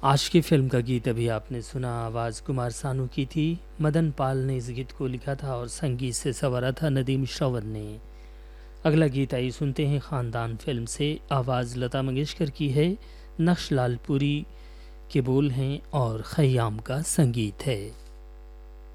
आज की फिल्म का गीत अभी आपने सुना, आवाज़ कुमार सानू की थी। मदन पाल ने इस गीत को लिखा था और संगीत से संवारा था नदीम श्रवण ने। अगला गीत आइए सुनते हैं ख़ानदान फिल्म से। आवाज़ लता मंगेशकर की है, नक्श लालपुरी के बोल हैं और खयाम का संगीत है।